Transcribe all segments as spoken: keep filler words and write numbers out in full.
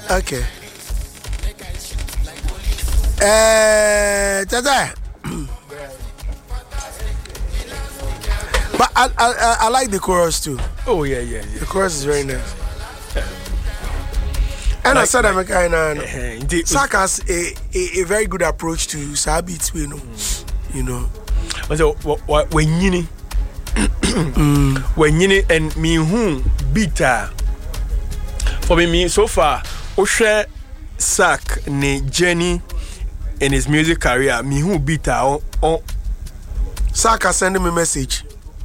Okay. Uh, Tata. But I, I I like the chorus too. Oh yeah, yeah, yeah. The chorus is very nice. And like, I said, like, I'm kind of Saka has a, a a very good approach to Sabit, you know. Mm. You know. So when you when you and me who bitter for me me so far, Oshe Sak ne journey in his music career, me who bitter on on Saka sending me a message.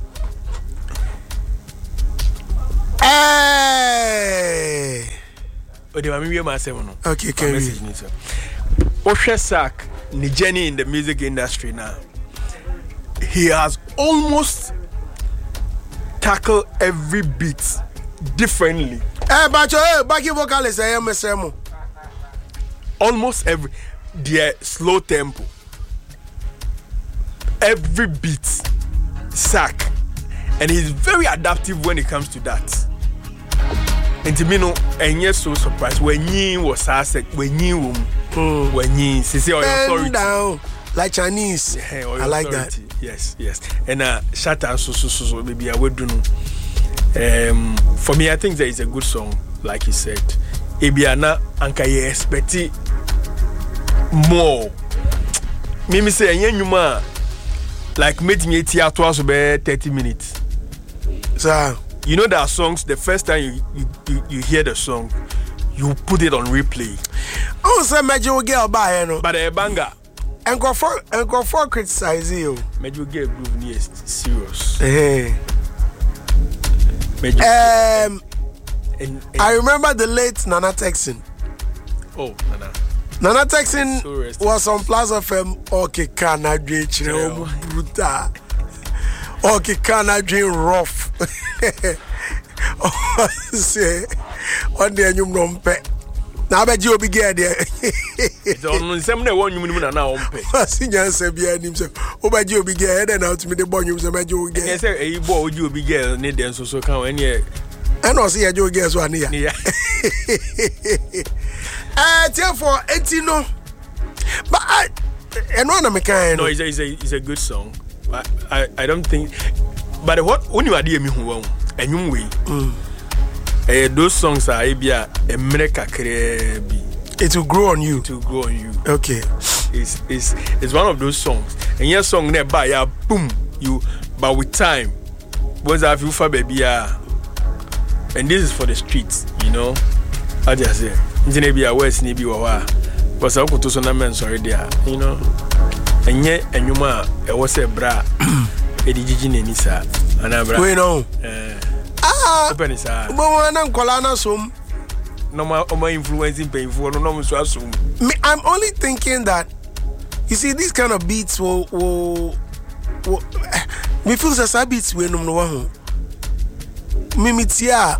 Hey. Okay, can we? Oshe Sak, the journey in the music industry now. He has almost tackled every beat differently. Eh, but eh, backing vocalist, I am a semo. Almost every, their slow tempo, every beat, Sak, and he's very adaptive when it comes to that. And to me, no, and yes, so surprised when you was asked when you when you see your authority down like Chinese. Yeah, I like authority. that. Yes, yes. And uh, shut up, so so so so. Maybe I would do. Um, for me, I think that is a good song, like you said. Ebiana anka ye expect more. Mimi say yen nyuma like made me theater so be thirty minutes. So you know there are songs, the first time you, you, you, you hear the song, you put it on replay. Oh, say Major Girl by no. But a banger. And go for and go for criticize you. Major Girl groove near serious. Hey. Major um and, and, I remember the late Nana Texan. Oh, Nana. Nana Texan so was on Plaza F M. Okay, can I dream brutal? Okay, can I dream rough? Say, one day you know me. Now bet you be get there. On some day one you mean na on pay. Senior say be him say, "O bet you be get head out me the boy you say bet you get." Yes, say e boy you be get need dem so so kan any. I know see you get so ania. Yeah. Eh, therefore, eighteen no. But I, and one of my kind. No, it's a, it's a, it's a good song. I, I, I don't think. But what when you are there, me who and you way. Eh, those songs are Abia America Krebi. It will grow on you. It will grow on you. Okay. It's it's it's one of those songs. And your song nearby, yeah, boom, you. But with time, once I feel for baby, yeah. And this is for the streets, you know. I just say. Maybe a West Nibi Wawa was a to some men sorry there, you know. And yet, and you ma, it was a bra, Eddie Gigi Nisa, and a bra. We know. Ah, open is a one and Colana sum. No more influencing painful, no more so assume. I'm only thinking that you see, these kind of beats will, will, will me feels as a beats when no one. Mimitia.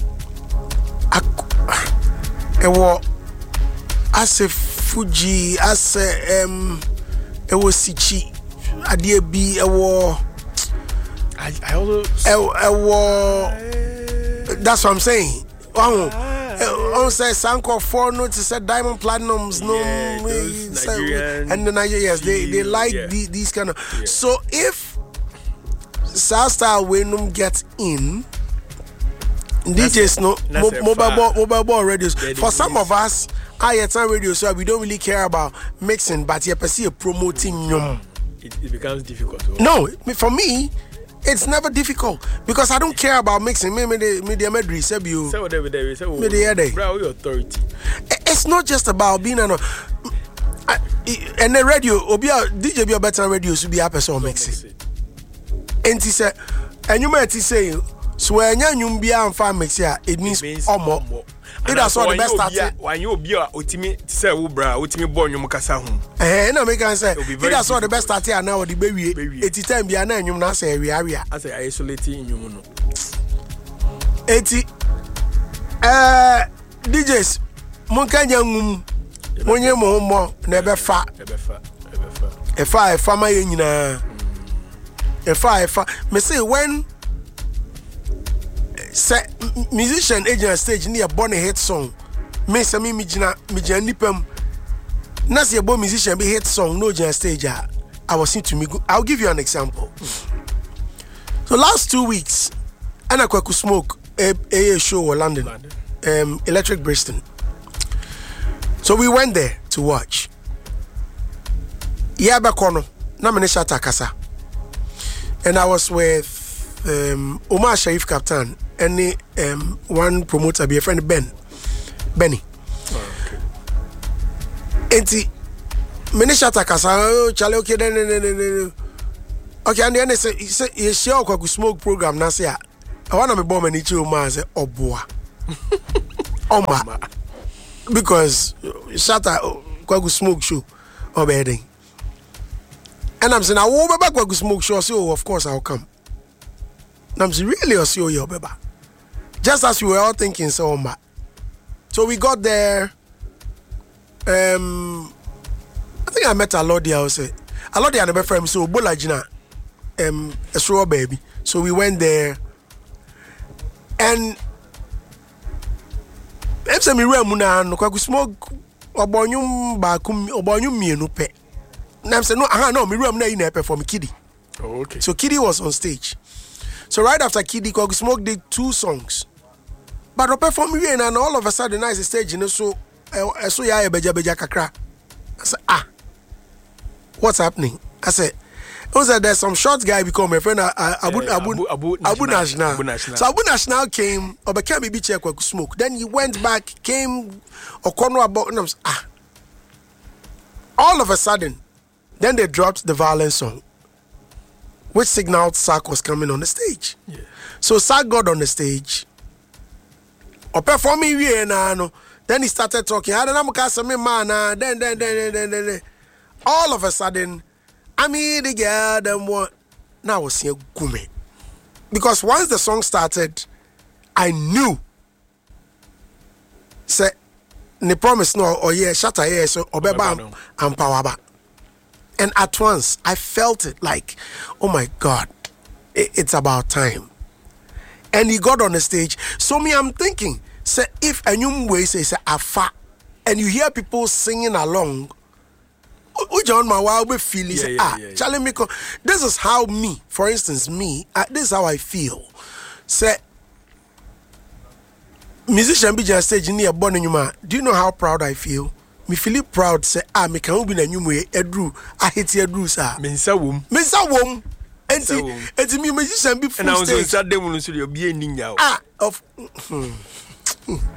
Ewo ase Fuji ase um ewo Sichi adie bi ewo I I also ewo, ewo that's what I'm saying. Oh, on say Sanko four no to say Diamond Platinums no yeah, say, and the Nigerians they they like yeah. the, these kind of yeah. So if Sasta Wenum gets in D Js no mo, mobile mobile ball radios. For some of us, I at time radio, so we don't really care about mixing, but you perceive promoting mm. it, it becomes difficult. Oh. No, for me, it's never difficult because I don't care about mixing. Me me the me the medri say you. Say whatever they say. Me the day. Bro, your authority. It's not just about being an. I, and the radio, obia D J be a better radio to be a person mixing. And he said, and you might say. So when you be on farm mix here, it means omo. It is all the best starting. When you be a ultimate say ubra, ultimate born you mukasa home. Eh, no make can say. It is all the best starting now the baby. Eighty time be an you na say we area. I say isolating you no. Eighty. Eh, D Js. Mon kan yangum. Mon ye mo mo na be fa. E be fa. E be fa. E fa e fa ma ye nyina. E fa e fa. Me say when say musician agent stage near born a hit song me say me mijina mijina nipam na say bo musician be hit song no jam stage I was seen to me go. I'll give you an example. So last two weeks ana Kwaku Smoke a, a show in London, London. Um, Electric Bristol. So we went there to watch. Yeah, Bakono, na me shata kasa. And I was with um, Omar Sharif Captain and um, one promoter, be a friend Ben, Benny. Oh, okay. Enti, me shata kasa. Oh, chale okay, then, then, then, then. Okay, and then they say, he say, he share Kwaku Smoke program. Na say, I wanna be born many children. I say, oh boy, Oma, because shata Kwaku Smoke show, oh bedding. And I'm saying, I will be back Kwaku Smoke show. So, oh, of course, I'll come. And I'm saying, really, I'll see you, you'll be back. Just as we were all thinking, so, Oma. So, we got there. Um, I think I met Alodia. I say, Alodia and my friend, so, Bola Jina, um, a straw baby. So, we went there. And, I'm saying, Muna, Kwaku Smoke, Obonyum Bakum, Obonyum Mienupe. And I'm saying, no, uh, no, me room na perform Kiddy. Oh, okay. So Kiddy was on stage. So right after Kiddy, Kwaku Smoke did two songs. But I perform me and all of a sudden I stage, you know, so I saw ya beja beja kakra. I said, ah, what's happening? I said, it was that there's some short guy become my friend Abu Abu Abu, Abu, Abu National. Abu National. So Abu National came, or became a bitch Kwaku Smoke. Then he went back, came or corner about and I was ah. All of a sudden. Then they dropped the violence song, which signaled Sark was coming on the stage. Yeah. So Sark got on the stage. Or performing, then he started talking. I don't know, man. Then, then, then, then, then, then. All of a sudden, I mean, the girl, them what? Now I was seeing Gume. Because once the song started, I knew. Say, ne promise no, or yeah, shut her ears, or beba and power back. And at once, I felt it like, oh my God, it's about time. And he got on the stage. So me, I'm thinking, say, if a new way says afa, and you hear people singing along, John my be feeling yeah, say, yeah, ah, yeah, yeah. Charlie Miko. This is how me, for instance, me, uh, this is how I feel. Say, musician be just stage near Bonnyuma. Do you know how proud I feel? Me feel proud say ah me can be na nyum edru I hit edru sa me nsa wom me nsa wom enti enti me musician be full stage and I was on Saturday when you be a ninja ah of